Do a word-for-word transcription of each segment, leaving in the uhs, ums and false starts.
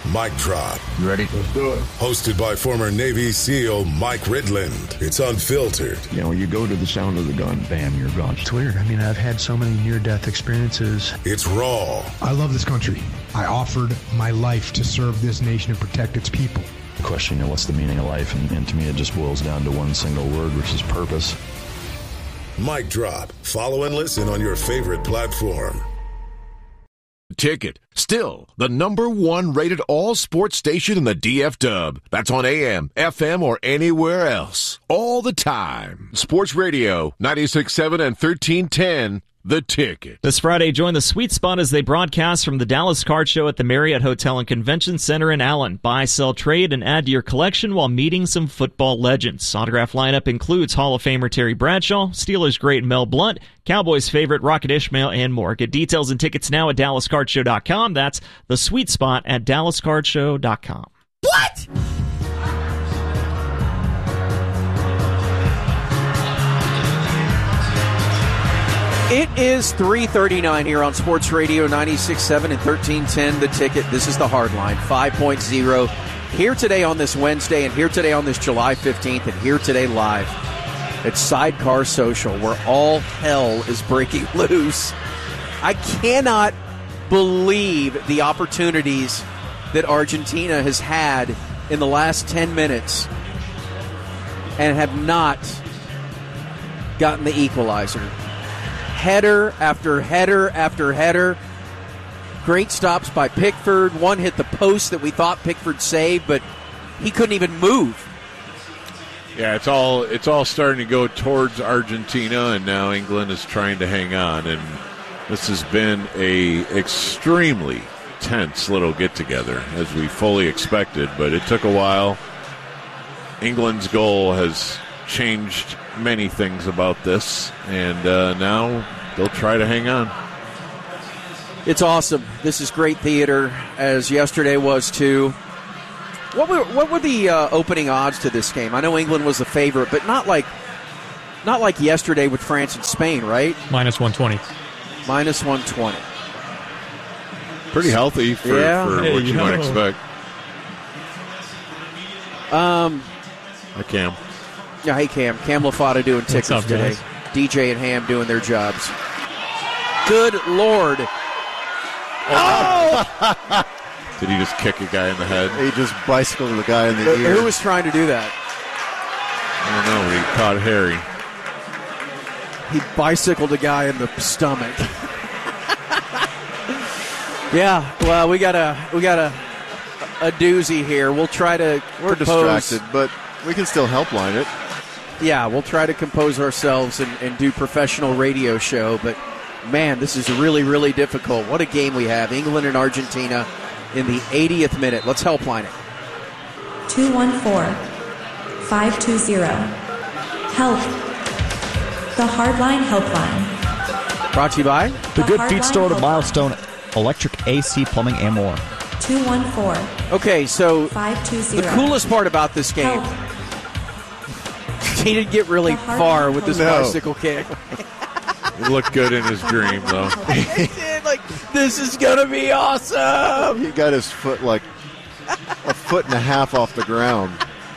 Mic Drop. You ready? Let's do it. Hosted by former Navy SEAL Mike Ridland. It's unfiltered. You know, you go to the sound of the gun, bam, you're gone. It's weird. I mean, I've had so many near-death experiences. It's raw. I love this country. I offered my life to serve this nation and protect its people. The question, you know, what's the meaning of life? And, and to me, it just boils down to one single word, which is purpose. Mic Drop. Follow and listen on your favorite platform. Ticket. Still the number one rated all sports station in the D F W. That's on A M, F M, or anywhere else. All the time. Sports Radio, ninety-six point seven and thirteen ten. The Ticket. This Friday, join the Sweet Spot as they broadcast from the Dallas Card Show at the Marriott Hotel and Convention Center in Allen. Buy, sell, trade, and add to your collection while meeting some football legends. Autograph lineup includes Hall of Famer Terry Bradshaw, Steelers great Mel Blount, Cowboys favorite Rocket Ishmael, and more. Get details and tickets now at dallas card show dot com. That's the Sweet Spot at dallas card show dot com. What? It is three thirty-nine here on Sports Radio ninety-six point seven and thirteen ten The Ticket. This is the Hard Line five point oh. Here today on this Wednesday, and here today on this July fifteenth, and here today live at Sidecar Social, where all hell is breaking loose. I cannot believe the opportunities that Argentina has had in the last ten minutes and have not gotten the equalizer. Header after header after header. Great stops by Pickford. One hit the post that we thought Pickford saved, but he couldn't even move. Yeah, it's all it's all starting to go towards Argentina, and now England is trying to hang on. And this has been a extremely tense little get-together, as we fully expected, but it took a while. England's goal has changed many things about this, and uh, now they'll try to hang on. It's awesome. This is great theater, as yesterday was too. What were what were the uh, opening odds to this game? I know England was the favorite, but not like not like yesterday with France and Spain, right? Minus one twenty. Minus one twenty. Pretty healthy for, yeah. for hey, what you yo. might expect. Um, Hi, Cam. Yeah, hey, Cam. Cam Lafata doing tickers up, today. guys? D J and Ham doing their jobs. Good Lord. Oh! Did he just kick a guy in the head? He just bicycled the guy in the ear. Who was trying to do that? I don't know. He caught Harry. He bicycled a guy in the stomach. Yeah, well, we got a we got a a doozy here. We'll try to We're compose. distracted, but we can still help line it. Yeah, we'll try to compose ourselves and, and do professional radio show. But, man, this is really, really difficult. What a game we have. England and Argentina in the eightieth minute. Let's help line it. two one four, five two zero. Help. The Hardline Helpline. Brought to you by The Good Feet Store to Milestone Electric, A C, Plumbing, and more. two one four, Okay, so five two zero. the coolest part about this game, Help. he didn't get really The hard far line with this No. bicycle kick. He looked good in his dream, though. He did, like, this is going to be awesome. He got his foot like a foot and a half off the ground.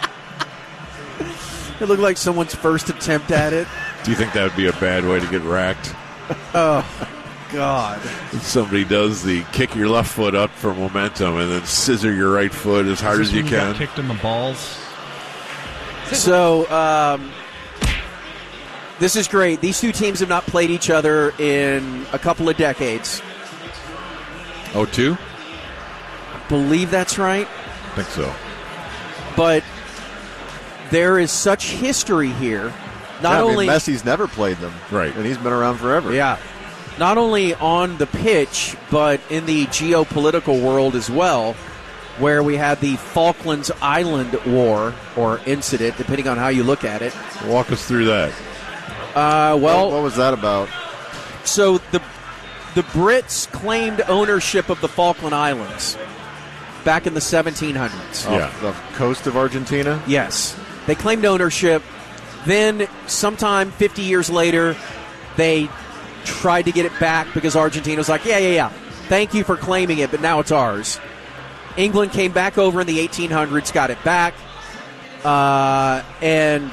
It looked like someone's first attempt at it. Do you think that would be a bad way to get racked? Oh, God. If somebody does the kick your left foot up for momentum and then scissor your right foot as hard as you can. Kicked in the balls. So, um, this is great. These two teams have not played each other in a couple of decades. Oh, two? I believe that's right. I think so. But there is such history here. Not yeah, I mean, only Messi's never played them. Right. And he's been around forever. Yeah. Not only on the pitch, but in the geopolitical world as well, where we had the Falklands Island War, or incident, depending on how you look at it. Walk us through that. Uh, well, What, what was that about? so the the Brits claimed ownership of the Falkland Islands back in the seventeen hundreds. Yeah. Off the coast of Argentina? Yes. They claimed ownership. Then, sometime fifty years later, they tried to get it back because Argentina was like, yeah, yeah, yeah, thank you for claiming it, but now it's ours. England came back over in the eighteen hundreds, got it back. Uh, and,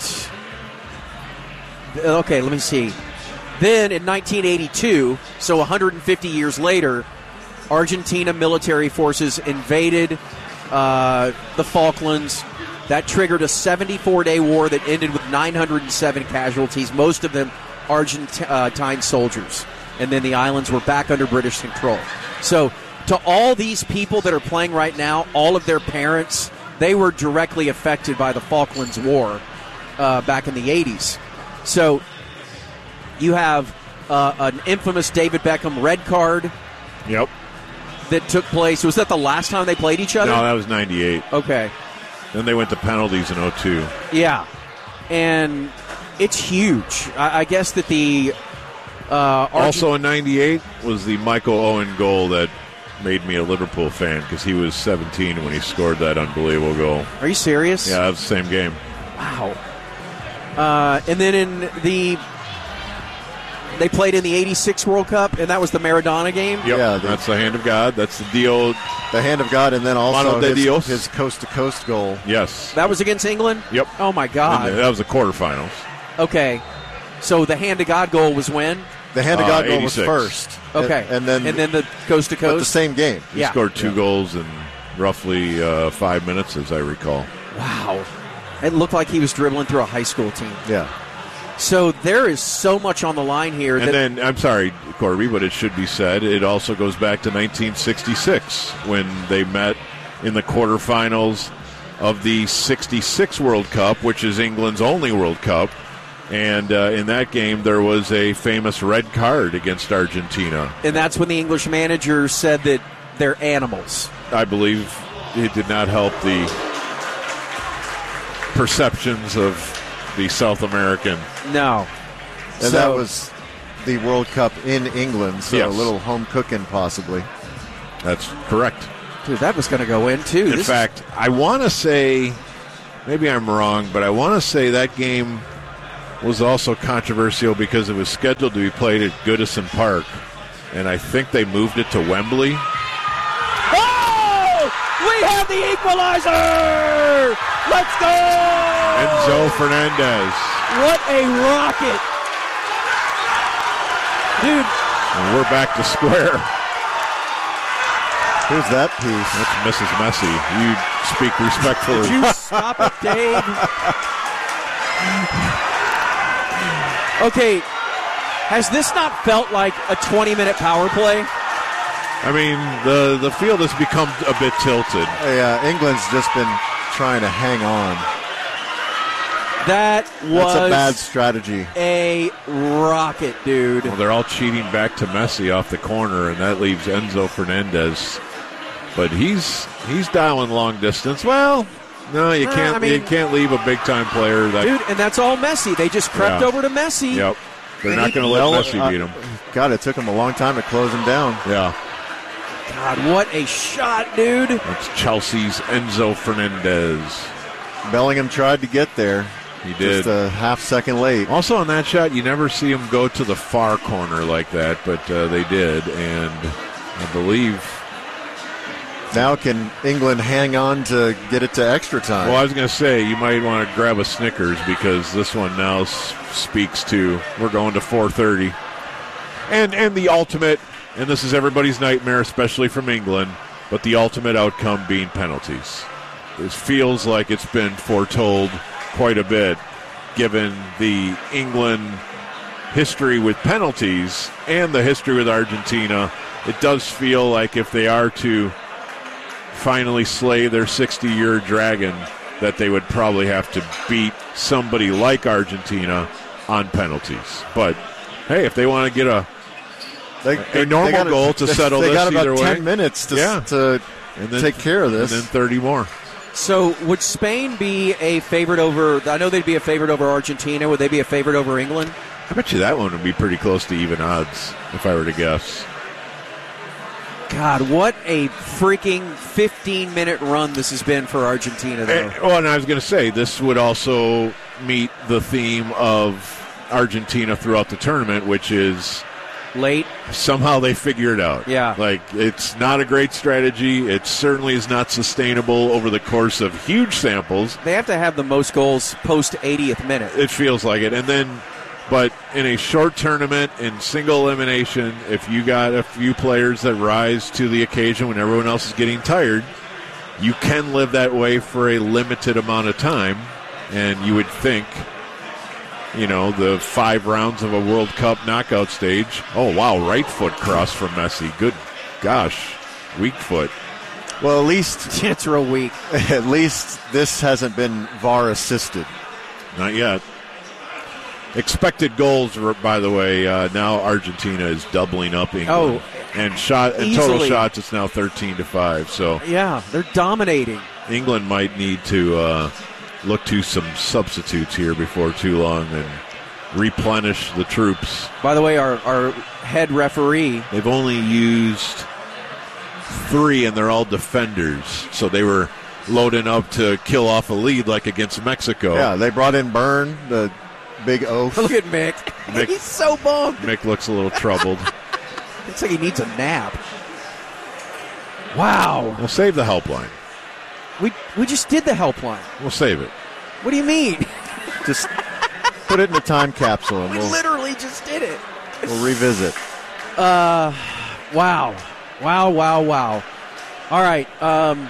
okay, let me see. Then in nineteen eighty-two, so one hundred fifty years later, Argentina military forces invaded uh, the Falklands. That triggered a seventy-four day war that ended with nine hundred seven casualties, most of them Argentine soldiers. And then the islands were back under British control. So to all these people that are playing right now, all of their parents, they were directly affected by the Falklands War uh, back in the eighties. So you have uh, an infamous David Beckham red card. Yep. That took place. Was that the last time they played each other? No, that was ninety-eight. Okay. Then they went to penalties in oh two. Yeah. And it's huge. I, I guess that the... Uh, Argent- also in ninety-eight was the Michael Owen goal that made me a Liverpool fan because he was seventeen when he scored that unbelievable goal. Are you serious? Yeah, that was the same game. Wow. Uh, and then in the... They played in the eighty-six World Cup, and that was the Maradona game? Yep. Yeah, the, that's the hand of God. That's the Dio. The hand of God, and then also de his, Dios. his coast-to-coast goal. Yes. That was against England? Yep. Oh, my God. And that was the quarterfinals. Okay. So the hand of God goal was when? The hand of God uh, goal was eighty-six. first. Okay. And, and then and then the coast-to-coast? The same game. He yeah. scored two yeah. goals in roughly uh, five minutes, as I recall. Wow. It looked like he was dribbling through a high school team. Yeah. So there is so much on the line here. And that then, I'm sorry, Corby, but it should be said, it also goes back to nineteen sixty-six when they met in the quarterfinals of the sixty-six World Cup, which is England's only World Cup. And uh, in that game, there was a famous red card against Argentina. And that's when the English manager said that they're animals. I believe it did not help the perceptions of the South American. No. And so, that was the World Cup in England, so yes. a little home cooking possibly. That's correct. Dude, that was going to go in, too. In This fact, is... I want to say, maybe I'm wrong, but I want to say that game was also controversial because it was scheduled to be played at Goodison Park, and I think they moved it to Wembley. Oh! We have the equalizer! Let's go! Enzo Fernandez. What a rocket! Dude. And we're back to square. Who's that piece? That's Missus Messi. You speak respectfully. Did you stop it, Dave? Okay, has this not felt like a twenty-minute power play? I mean, the, the field has become a bit tilted. Yeah, England's just been trying to hang on. That was That's a bad strategy. A rocket, dude. Well, they're all cheating back to Messi off the corner, and that leaves Enzo Fernandez. But he's he's dialing long distance. Well, no, you Uh, can't. I mean- you can't leave a big time player. That, Dude, and that's all Messi. They just crept Yeah. over to Messi. Yep. They're And not he- going to let Well, Messi uh, beat him. God, it took him a long time to close him down. Yeah. God, what a shot, dude. That's Chelsea's Enzo Fernandez. Bellingham tried to get there. He did. Just a half second late. Also on that shot, you never see him go to the far corner like that, but uh, they did, and I believe. Now can England hang on to get it to extra time? Well, I was going to say you might want to grab a Snickers because this one now s- speaks to we're going to four thirty, and and the ultimate, and this is everybody's nightmare, especially from England, but the ultimate outcome being penalties. It feels like it's been foretold quite a bit, given the England history with penalties and the history with Argentina. It does feel like if they are to finally slay their sixty-year dragon, that they would probably have to beat somebody like Argentina on penalties. But hey, if they want to get a they, a normal they got, goal to settle they this got about either ten way, minutes to, yeah. to and then, take care of this. and then thirty more. So would Spain be a favorite over, I know they'd be a favorite over Argentina. Would they be a favorite over England? I bet you that one would be pretty close to even odds, if I were to guess. God, what a freaking fifteen-minute run this has been for Argentina, though. And, well, and I was going to say, this would also meet the theme of Argentina throughout the tournament, which is late. Somehow they figure it out. Yeah. Like, it's not a great strategy. It certainly is not sustainable over the course of huge samples. They have to have the most goals post eightieth minute. It feels like it. And then, but in a short tournament, in single elimination, if you got a few players that rise to the occasion when everyone else is getting tired, you can live that way for a limited amount of time. And you would think, you know, the five rounds of a World Cup knockout stage. Oh, wow, right foot cross from Messi. Good gosh, weak foot. Well, at least it's real weak. At least this hasn't been V A R assisted. Not yet. Expected goals, by the way, uh, now Argentina is doubling up England. Oh, and shot and total shots, it's now thirteen to five. So yeah, they're dominating. England might need to uh, look to some substitutes here before too long and replenish the troops. By the way, our, our head referee, they've only used three, and they're all defenders. So they were loading up to kill off a lead like against Mexico. Yeah, they brought in Byrne, the big oaf. Look at Mick. Mick He's so bummed. Mick looks a little troubled. Looks like he needs a nap. Wow. We'll save the helpline. We we just did the helpline. We'll save it. What do you mean? Just put it in a time capsule. And we we'll, literally just did it. We'll revisit. Uh, wow. Wow, wow, wow. All right. Um,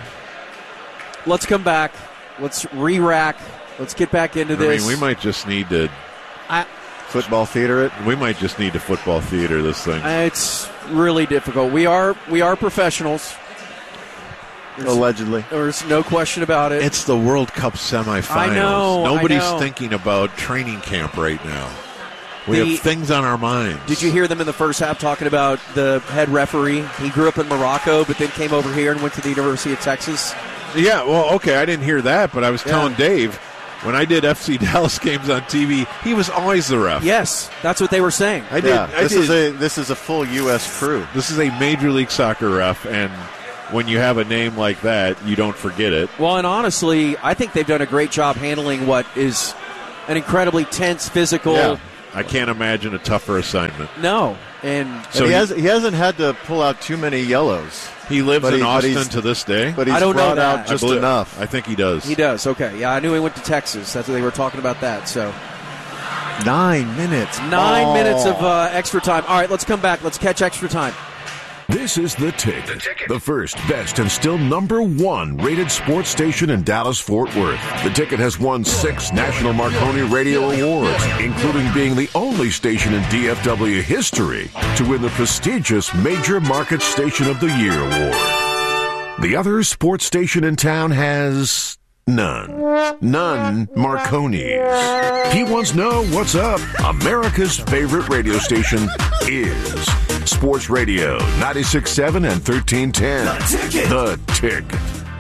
let's come back. Let's re-rack. Let's get back into this. I mean, we might just need to... I, football theater it? We might just need to football theater this thing. It's really difficult. We are we are professionals. There's, Allegedly. There's no question about it. It's the World Cup semifinals. I know. Nobody's I know. thinking about training camp right now. We the, have things on our minds. Did you hear them in the first half talking about the head referee? He grew up in Morocco, but then came over here and went to the University of Texas. Yeah, well, okay, I didn't hear that, but I was telling yeah. Dave, when I did F C Dallas games on T V, he was always the ref. Yes, that's what they were saying. I did. Yeah, I this did. is a this is a full U S crew. This is a Major League Soccer ref, and when you have a name like that, you don't forget it. Well, and honestly, I think they've done a great job handling what is an incredibly tense, physical. Yeah. I can't imagine a tougher assignment. No, and so he, he has he hasn't had to pull out too many yellows. He lives but in he, Austin to this day, but he's I don't brought know out just I believe, enough. I think he does. He does. Okay, yeah, I knew he went to Texas. That's what they were talking about. That so nine minutes, nine oh. minutes of uh, extra time. All right, let's come back. Let's catch extra time. This is The Ticket, the, ticket. the first, best, and still number one rated sports station in Dallas-Fort Worth. The Ticket has won six National Marconi Radio Awards, including being the only station in D F W history to win the prestigious Major Market Station of the Year award. The other sports station in town has... None. None Marconis. He wants to know what's up. America's favorite radio station is Sports Radio ninety-six point seven and thirteen ten. The Ticket. The Ticket.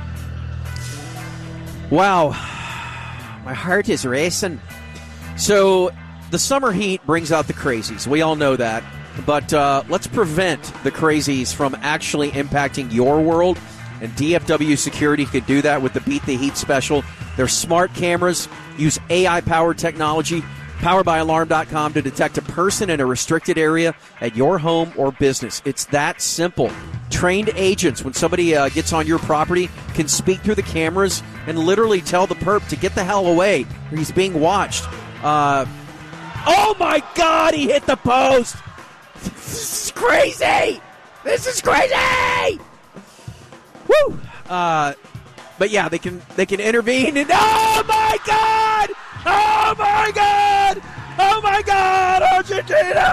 Wow. My heart is racing. So, the summer heat brings out the crazies. We all know that. But uh, let's prevent the crazies from actually impacting your world. And D F W Security could do that with the Beat the Heat special. Their smart cameras use A I-powered technology, powered by alarm dot com, to detect a person in a restricted area at your home or business. It's that simple. Trained agents, when somebody uh, gets on your property, can speak through the cameras and literally tell the perp to get the hell away, or he's being watched. Uh, oh, my God, he hit the post! This is crazy! This is crazy! Woo! Uh, but yeah, they can they can intervene and oh my God! Oh my God! Oh my God! Argentina!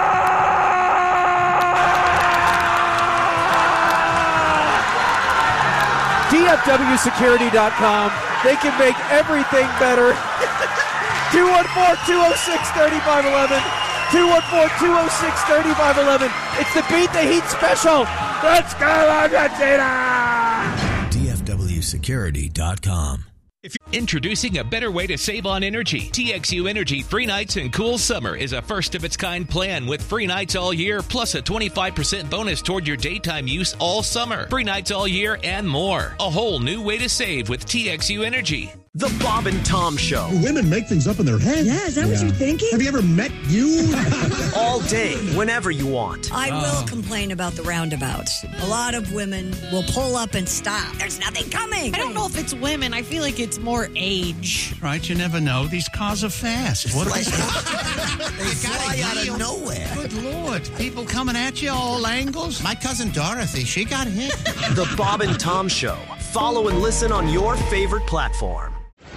D F W security dot com. They can make everything better. two one four, two oh six, three five one one. two one four, two oh six, three five one one. It's the Beat the Heat special. Let's go, Argentina! D F W security dot com. If you're introducing a better way to save on energy, T X U Energy Free Nights and Cool Summer is a first-of-its-kind plan with free nights all year, plus a twenty-five percent bonus toward your daytime use all summer. Free nights all year and more. A whole new way to save with T X U Energy. The Bob and Tom Show. Women make things up in their head. Yeah, is that yeah. what you're thinking? Have you ever met you? All day, whenever you want. I oh. will complain about the roundabouts. A lot of women will pull up and stop. There's nothing coming. I don't know if it's women. I feel like it's more age. Right, you never know. These cars are fast. What like, they fly out of nowhere. Good Lord. People coming at you all angles. My cousin Dorothy, she got hit. The Bob and Tom Show. Follow and listen on your favorite platform.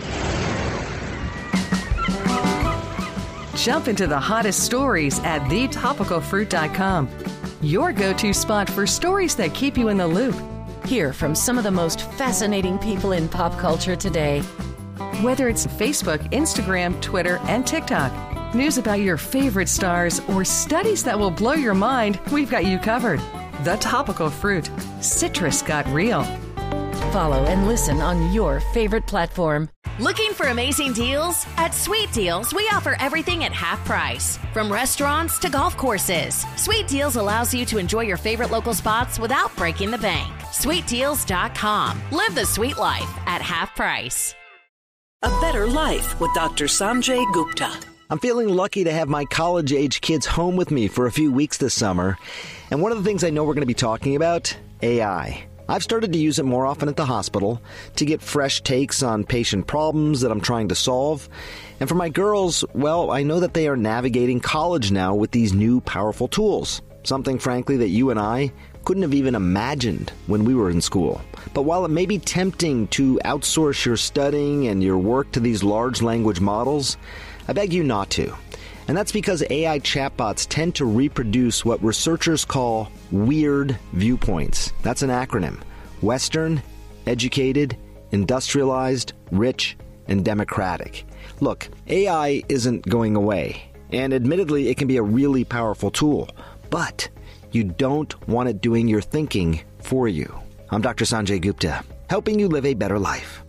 Jump into the hottest stories at the topical fruit dot com. Your go-to spot for stories that keep you in the loop. Hear from some of the most fascinating people in pop culture today. Whether it's Facebook, Instagram, Twitter, and TikTok, news about your favorite stars, or studies that will blow your mind, we've got you covered. The Topical Fruit. Citrus got real. Follow and listen on your favorite platform. Looking for amazing deals? At Sweet Deals, we offer everything at half price. From restaurants to golf courses, Sweet Deals allows you to enjoy your favorite local spots without breaking the bank. sweet deals dot com. Live the sweet life at half price. A better life with Doctor Sanjay Gupta. I'm feeling lucky to have my college-age kids home with me for a few weeks this summer. And one of the things I know we're going to be talking about, A I. I've started to use it more often at the hospital to get fresh takes on patient problems that I'm trying to solve. And for my girls, well, I know that they are navigating college now with these new powerful tools. Something, frankly, that you and I couldn't have even imagined when we were in school. But while it may be tempting to outsource your studying and your work to these large language models, I beg you not to. And that's because A I chatbots tend to reproduce what researchers call weird viewpoints. That's an acronym. Western, educated, industrialized, rich, and democratic. Look, A I isn't going away. And admittedly, it can be a really powerful tool. But you don't want it doing your thinking for you. I'm Doctor Sanjay Gupta, helping you live a better life.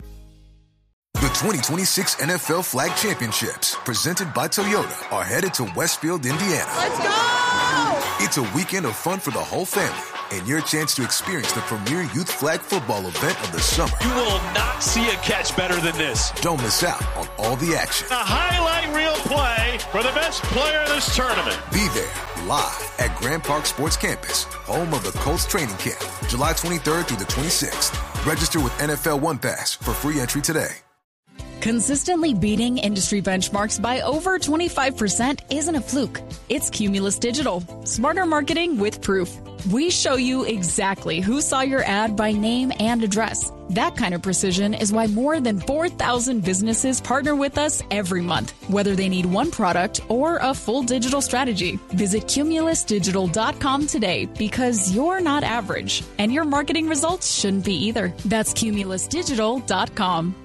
The twenty twenty-six N F L Flag Championships, presented by Toyota, are headed to Westfield, Indiana. Let's go! It's a weekend of fun for the whole family and your chance to experience the premier youth flag football event of the summer. You will not see a catch better than this. Don't miss out on all the action. A highlight reel play for the best player in this tournament. Be there live at Grand Park Sports Campus, home of the Colts training camp, July twenty-third through the twenty-sixth. Register with N F L One Pass for free entry today. Consistently beating industry benchmarks by over twenty-five percent isn't a fluke. It's Cumulus Digital. Smarter marketing with proof. We show you exactly who saw your ad by name and address. That kind of precision is why more than four thousand businesses partner with us every month, whether they need one product or a full digital strategy. Visit cumulus digital dot com today because you're not average, and your marketing results shouldn't be either. That's cumulus digital dot com.